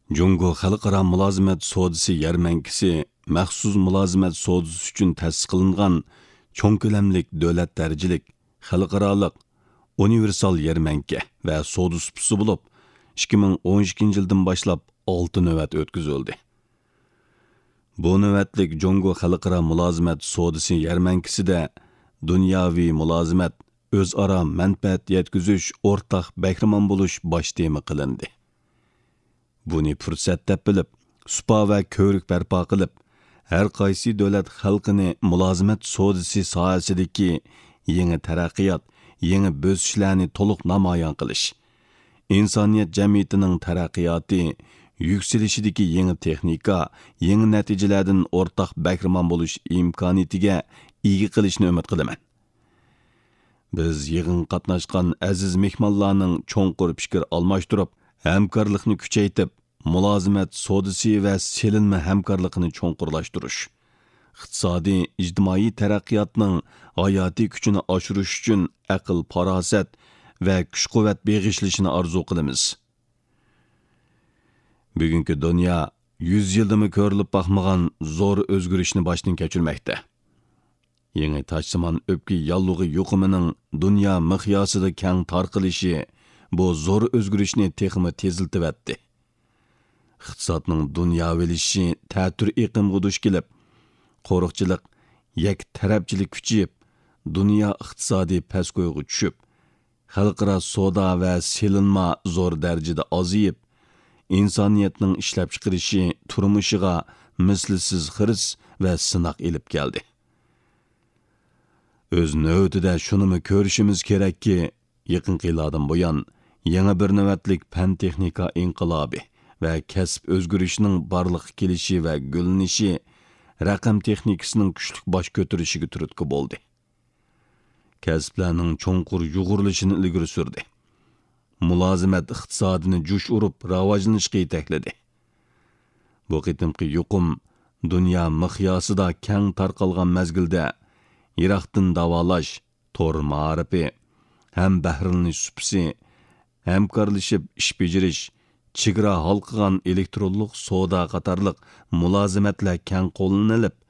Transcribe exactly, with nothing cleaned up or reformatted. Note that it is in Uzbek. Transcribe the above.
Jungo Xalqaro mulozimat sodisi yarmankisi maxsus mulozimat sodisi uchun ta'sis qilingan cho'ng ko'lamlik davlat darajalik xalqaroliq universal yarmanka va soda supisi bo'lib, ikki ming o'n ikkinchi yildan boshlab olti navbat o'tkazildi. Bu navbatlik Jungo Xalqaro mulozimat sodisi yarmankisida dunyoviy mulozimat, o'zaro manfaat yetkazish, o'rtaq bahramon bo'lish bosh tema qilindi. Buni fursat deb bilib, supa va ko'rik barpo qilib, har qaysi davlat xalqini mulozimat sodisi sohasidagi yangi taraqqiyot, yangi bo'sishlarni to'liq namoyon qilish, insoniyat jamiyatining taraqqiyoti, yuksalishidagi yangi texnika, yangi natijalardan o'rtaq bahramon bo'lish imkoniyatiga ega qilishni umid qilaman. Biz yig'in qatnashgan aziz mehmonlarning cho'nqur fikr almashtirib, hamkorlikni kuchaytirib, mulozimat sodisi va selinma hamkorlikni cho'nqurlashtirish, iqtisodiy, ijtimoiy taraqqiyotning hayotiy kuchini oshirish uchun aql, farosat va kuch-quvvat beg'ishlashini orzu qilamiz. Bugungi dunyo yuz yildimi ko'rilib boqmagan zo'r o'zgarishni boshdan kechirmoqda. Yangi toshsimon o'pki yallig'i yuqumining dunyo miqyosida keng tarqalishi bu zo'r o'zgarishni texmi teziltibatdi. Iqtisodning dunyovileshi ta'tir iqimga duch kelib, qo'riqchilik, yak tarafchilik kuchayib, dunyo iqtisodiy pastgo'yga tushib, xalqaro savdo va selinma zo'r darajada oziyib, insoniyatning ishlab chiqarishi turmushiga mislsiz xiris va sinoq elib keldi. O'z navbatida shunimi ko'rishimiz kerakki, yaqin yillardan buyon yangi bir navbatlik fan texnika inqilobi va kasb o'zgarishining barliq kelishi va gullanishi raqam texnikasining kuchli bosh ko'tarishiga turtki bo'ldi. Kasblarning cho'nqur yug'urilishini ilgari surdi. Mulozimat iqtisodini jush urib rivojlanishga yetakladi. Bu qitimqi yuqum dunyo miqyosida keng tarqalgan mazgilda Iroqdan davolash, tor ma'rifi, ham bahrlanish supisi, hamkorlashib ish bejirish, chegara halqıgan elektronlik savdo qatorliq mulozimatlar keng qo'llanilib,